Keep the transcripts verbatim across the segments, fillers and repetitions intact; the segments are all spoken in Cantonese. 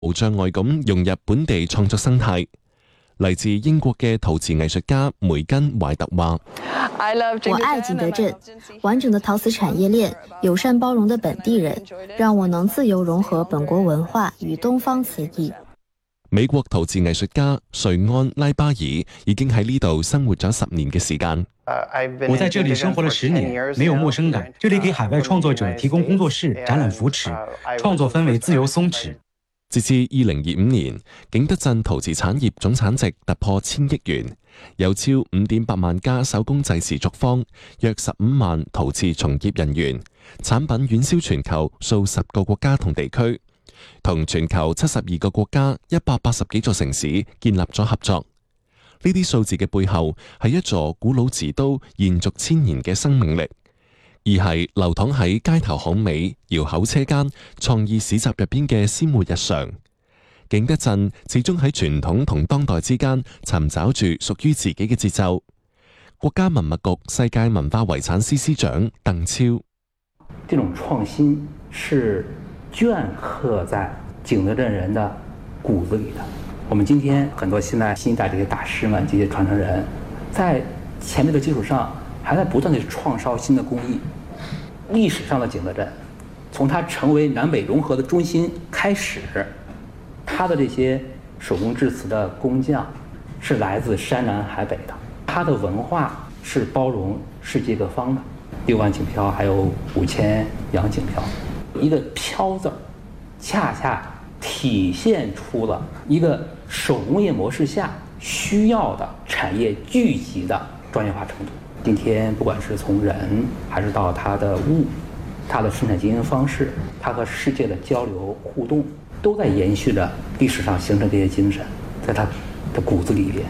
無障礙咁融入本地創作生態。嚟自英國嘅陶瓷藝術家梅根懷特話： 我愛景德鎮，完整的陶瓷產業鏈，友善包容的本地人，讓我能自由融合本國文化與東方瓷藝。 美國陶瓷藝術家瑞安拉巴爾已經喺呢度生活咗十年嘅時間。 我在這裡生活了十年，沒有陌生感。這裡給海外創作者提供工作室、展覽扶持，創作氛圍自由鬆弛。 截至二零二五年，景德鎮陶瓷產業總產值突破千億元，有超五點八萬家手工製瓷作坊，約十五萬陶瓷從業人員，產品遠銷全球數十個國家同地區，同全球七十二個國家一百八十幾座城市建立咗合作。呢啲數字嘅背後係一座古老瓷都延續千年嘅生命力，而係流淌喺街頭巷尾、窯口車間、創意市集入邊嘅鮮活日常。景德鎮始終喺傳統同當代之間尋找住屬於自己嘅節奏。國家文物局世界文化遺產司司長鄧超： 這種創新是鐫刻在景德鎮人的骨子裡的。我們今天很多現在新一代這些大師們、這些傳承人，在前面的基礎上，還在不斷地創燒新的工藝。歷史上的景德鎮，從它成為南北融合的中心開始，它的這些手工製瓷的工匠是來自山南海北的，它的文化是包容世界各方的。六萬景漂，還有五千洋景漂，一個漂字，恰恰體現出了一個手工業模式下需要的產業聚集的專業化程度。今天不管是從人，還是到它的物，它的生產經營方式，它和世界的交流互動，都在延續着歷史上形成這些精神，在它的骨子裡邊。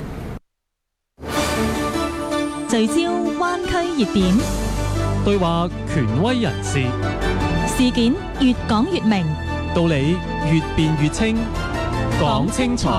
聚焦灣區熱點， 對話權威人士， 事件越講越明， 道理越辯越清，講清楚。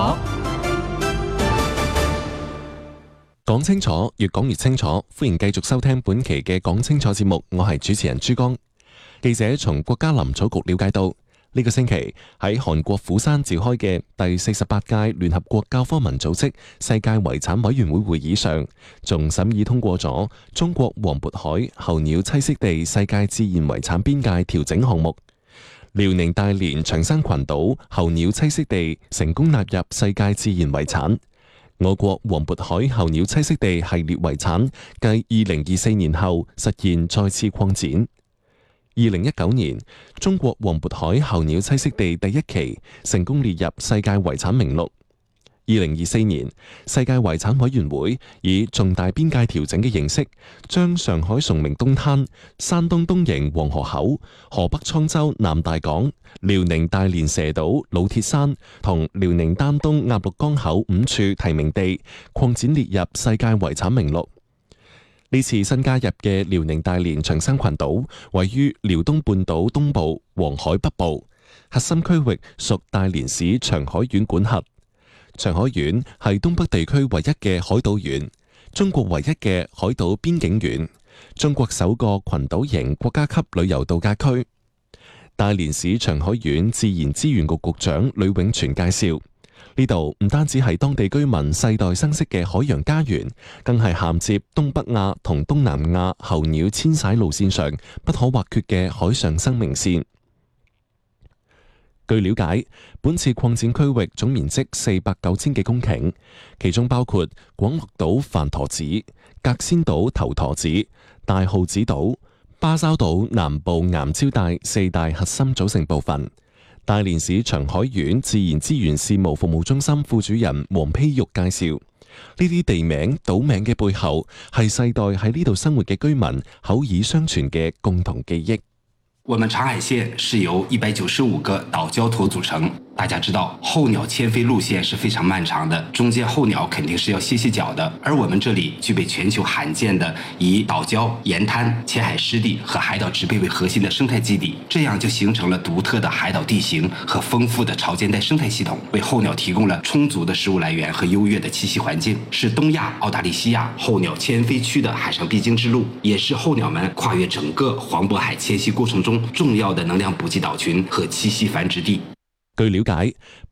講清楚，越講越清楚。歡迎繼續收聽本期嘅講清楚節目，我係主持人珠江。記者從國家林草局了解到，呢、這個星期喺韓國釜山召開嘅第四十八屆聯合國教科文組織世界遺產委員會會議上，仲審議通過咗中國黃渤海候鳥棲息地世界自然遺產邊界調整項目。遼寧大連長山群島候鳥棲息地成功納入世界自然遺產。我國黃渤海候鳥棲息地系列遺產繼二零二四年後實現再次擴展。二零一九年，中國黃渤海候鳥棲息地第一期成功列入世界遺產名錄。二零二四年，世界遺產委員會以重大邊界調整嘅形式，將上海崇明東灘、山東東營黃河口、河北滄州南大港、遼寧大連蛇島老鐵山同遼寧丹東鴨綠江口五處提名地擴展列入世界遺產名錄。呢次新加入嘅遼寧大連長山群島，位於遼東半島東部、黃海北部，核心區域屬大連市長海縣管轄。長海縣係東北地區唯一嘅海島縣，中國唯一嘅海島邊境縣，中國首個群島型國家級旅遊度假區。大連市長海縣自然資源局局長呂永全介紹，呢度唔單止係當地居民世代生息嘅海洋家園，更係銜接東北亞同東南亞候鳥遷徙路線上不可或缺嘅海上生命線。據了解，本次擴展區域總面積四百九千幾公頃，其中包括廣綠島帆陀子、隔仙島頭陀子、大號子島、巴厘島南部岩礁帶四大核心組成部分。大連市長海縣自然資源事務服務中心副主任黃丕玉介紹，呢啲地名、島名嘅背後係世代喺呢度生活嘅居民口耳相傳嘅共同記憶。 我們長海縣是由一百九十五個島礁頭組成。大家知道候鳥遷飛路線是非常漫長的，中間候鳥肯定是要歇歇腳的。而我們這裡具備全球罕見的以島礁、鹽灘、淺海濕地和海島植被為核心的生態基地，這樣就形成了獨特的海島地形和豐富的潮間帶生態系統，為候鳥提供了充足的食物來源和優越的棲息環境，是東亞、澳大利西亞候鳥遷飛區的海上必經之路，也是候鳥們跨越整個黃渤海遷徙過程中重要的能量補給島群和棲息繁殖地。 據了解，